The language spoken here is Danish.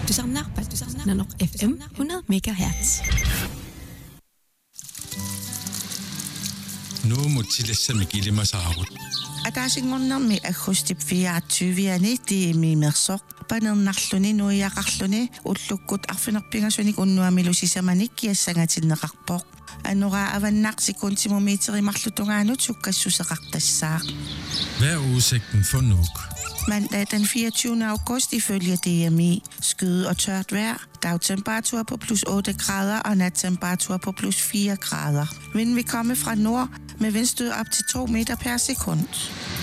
تسعنا ننق FM 100 MHz. Nu mutillassamik ilimasaarut. Ataasinngornermi agustip 24 tiimimersoq panernerluni nuiaqarluni ullukkut arfinerpingasunik unnuamilusisamanik kiassangatineqarpoq anuraa avannaqsikuntimumiiterimarlutungaanut sukkassuseqartassaaq. Hvad er udsigten for Nuuk? Mandag den 24. august ifølge DMI skyde og tørt vejr, dagtemperatur på plus 8 grader og nattemperatur på plus 4 grader. Vinden vil komme fra nord med vindstød op til 2 meter per sekund.